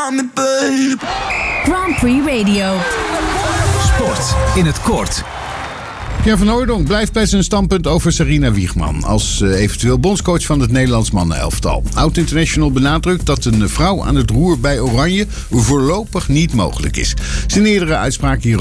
me, babe. Grand Prix Radio. Sport in het kort. Pierre van Hooijdonk blijft bij zijn standpunt over Sarina Wiegman als eventueel bondscoach van het Nederlands mannenelftal. Oud-international benadrukt dat een vrouw aan het roer bij Oranje voorlopig niet mogelijk is. Zijn eerdere uitspraak hierover